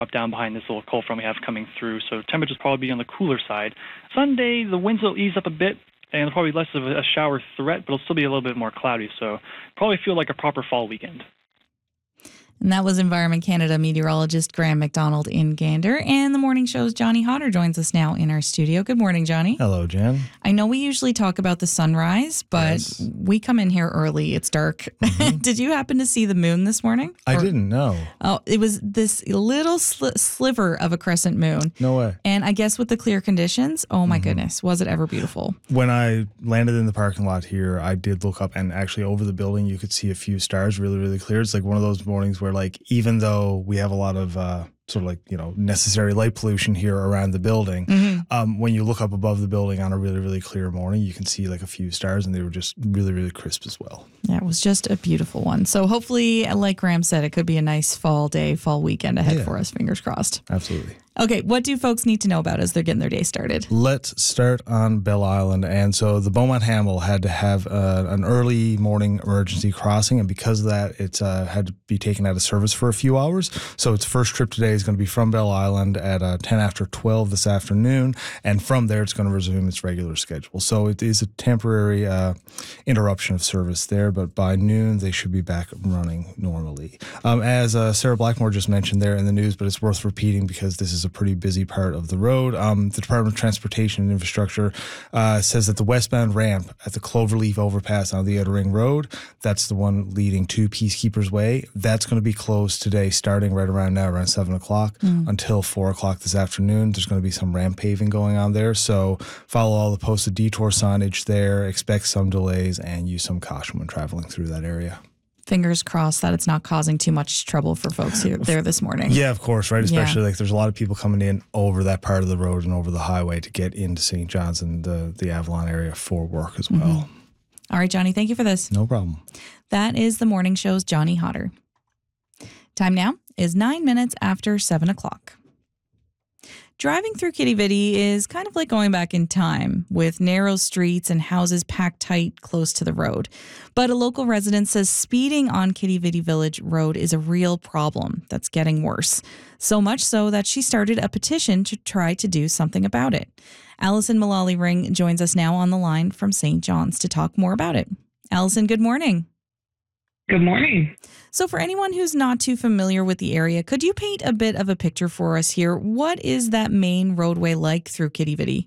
down behind this little cold front we have coming through, so temperatures probably be on the cooler side. Sunday, the winds will ease up a bit, and there'll probably less of a shower threat, but it'll still be a little bit more cloudy, so probably feel like a proper fall weekend. And that was Environment Canada meteorologist Graham McDonald in Gander. And the morning show's Johnny Hodder joins us now in our studio. Good morning, Johnny. Hello, Jen. I know we usually talk about the sunrise, but Yes. we come in here early. It's dark. Mm-hmm. Did you happen to see the moon this morning? I didn't know. Oh, it was this little sliver of a crescent moon. No way. And I guess with the clear conditions, oh my goodness, was it ever beautiful? When I landed in the parking lot here, I did look up, and actually over the building, you could see a few stars really, really clear. It's like one of those mornings where, like, even though we have a lot of sort of like, necessary light pollution here around the building, when you look up above the building on a really, really clear morning, you can see like a few stars, and they were just really, really crisp as well. Yeah, it was just a beautiful one. So hopefully, like Graham said, it could be a nice fall weekend ahead for us. Fingers crossed. Absolutely. Okay, what do folks need to know about as they're getting their day started? Let's start on Bell Island. And so the Beaumont Hamel had to have an early morning emergency crossing. And because of that, it's had to be taken out of service for a few hours. So its first trip today is going to be from Bell Island at 10 after 12 this afternoon. And from there, it's going to resume its regular schedule. So it is a temporary interruption of service there. But by noon, they should be back running normally. As Sarah Blackmore just mentioned there in the news, but it's worth repeating because this is a pretty busy part of the road. The Department of Transportation and Infrastructure says that the westbound ramp at the Cloverleaf overpass on the Outer Ring Road, that's the one leading to Peacekeepers Way, that's going to be closed today starting right around now, around 7 o'clock until 4 o'clock this afternoon. There's going to be some ramp paving going on there, so follow all the posted detour signage there, expect some delays, and use some caution when traveling through that area. Fingers crossed that it's not causing too much trouble for folks there this morning. Yeah, of course, right? Especially like there's a lot of people coming in over that part of the road and over the highway to get into St. John's and the Avalon area for work as well. All right, Johnny, thank you for this. No problem. That is the morning show's Johnny Hodder. Time now is 9 minutes after 7 o'clock. Driving through Quidi-Vidi is kind of like going back in time, with narrow streets and houses packed tight close to the road. But a local resident says speeding on Quidi-Vidi Village Road is a real problem that's getting worse. So much so that she started a petition to try to do something about it. Allison Mullally-Ring joins us now on the line from St. John's to talk more about it. Allison, good morning. Good morning. So for anyone who's not too familiar with the area, could you paint a bit of a picture for us here? What is that main roadway like through Quidi-Vidi?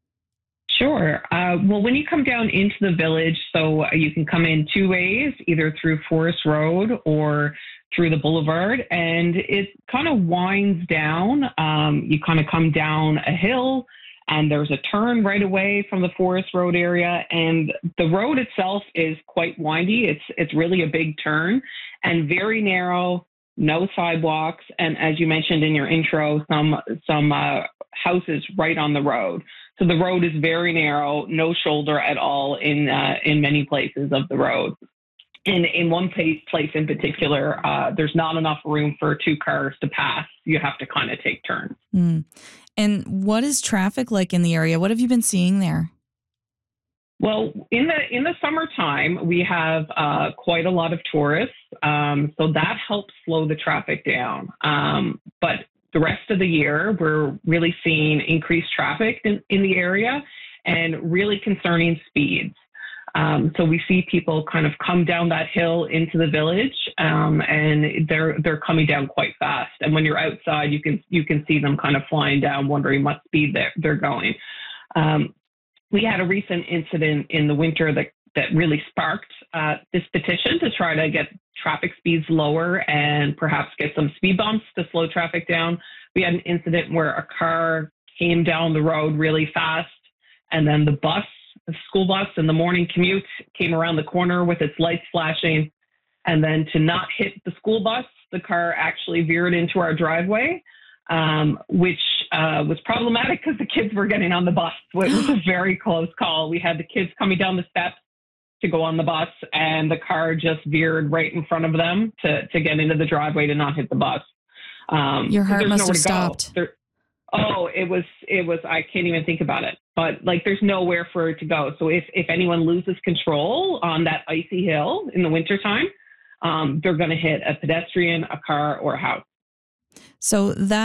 Sure. Well, when you come down into the village, so you can come in two ways, either through Forest Road or through the boulevard, and it kind of winds down. You kind of come down a hill, and there's a turn right away from the Forest Road area, and the road itself is quite windy. It's really a big turn and very narrow, no sidewalks, and as you mentioned in your intro, some houses right on the road. So the road is very narrow, no shoulder at all in many places of the road. In one place in particular, there's not enough room for two cars to pass. You have to kind of take turns. And what is traffic like in the area? What have you been seeing there? Well, in the summertime, we have quite a lot of tourists, so that helps slow the traffic down. But the rest of the year, we're really seeing increased traffic in the area and really concerning speeds. So we see people kind of come down that hill into the village, and they're coming down quite fast. And when you're outside, you can see them kind of flying down, wondering what speed they're going. We had a recent incident in the winter that really sparked this petition to try to get traffic speeds lower and perhaps get some speed bumps to slow traffic down. We had an incident where a car came down the road really fast, and then the school bus in the morning commute came around the corner with its lights flashing, and then to not hit the school bus, the car actually veered into our driveway, which was problematic because the kids were getting on the bus. It was a very close call. We had the kids coming down the steps to go on the bus, and the car just veered right in front of them to get into the driveway to not hit the bus. Your heart must have stopped. It was, I can't even think about it. But like, there's nowhere for it to go. So if anyone loses control on that icy hill in the wintertime, they're going to hit a pedestrian, a car, or a house. So that